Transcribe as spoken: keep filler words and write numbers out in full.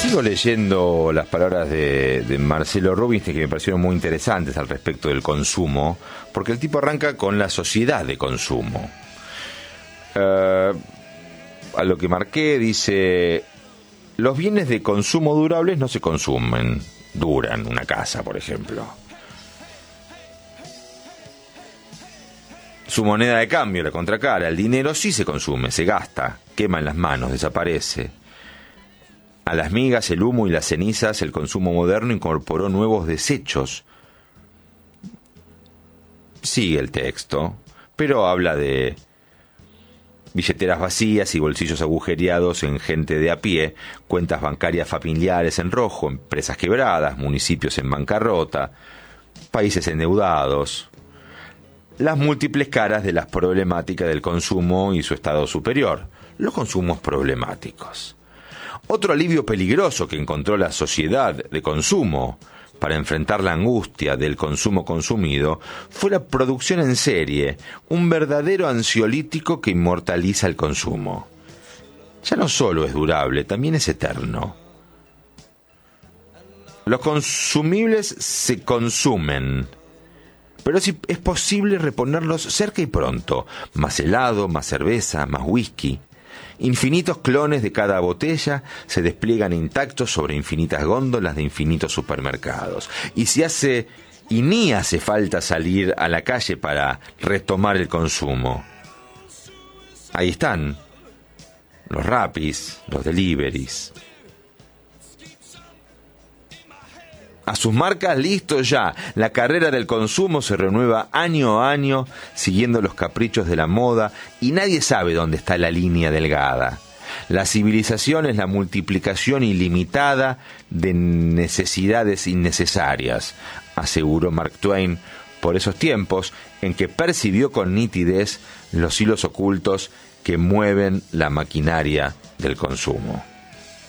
Sigo leyendo las palabras de, de Marcelo Rubinstein, que me parecieron muy interesantes al respecto del consumo, porque el tipo arranca con la sociedad de consumo. Uh, a lo que marqué, dice: los bienes de consumo durables no se consumen, duran, una casa, por ejemplo. Su moneda de cambio, la contracara, el dinero sí se consume, se gasta, quema en las manos, desaparece. A las migas, el humo y las cenizas, el consumo moderno incorporó nuevos desechos. Sigue el texto, pero habla de billeteras vacías y bolsillos agujereados en gente de a pie, cuentas bancarias familiares en rojo, empresas quebradas, municipios en bancarrota, países endeudados. Las múltiples caras de las problemáticas del consumo y su estado superior, los consumos problemáticos. Otro alivio peligroso que encontró la sociedad de consumo para enfrentar la angustia del consumo consumido fue la producción en serie, un verdadero ansiolítico que inmortaliza el consumo. Ya no solo es durable, también es eterno. Los consumibles se consumen, pero si es posible reponerlos cerca y pronto. Más helado, más cerveza, más whisky. Infinitos clones de cada botella se despliegan intactos sobre infinitas góndolas de infinitos supermercados. Y si hace y ni hace falta salir a la calle para retomar el consumo. Ahí están los Rapis, los deliveries. A sus marcas, listo ya. La carrera del consumo se renueva año a año, siguiendo los caprichos de la moda, y nadie sabe dónde está la línea delgada. La civilización es la multiplicación ilimitada de necesidades innecesarias, aseguró Mark Twain por esos tiempos en que percibió con nitidez los hilos ocultos que mueven la maquinaria del consumo.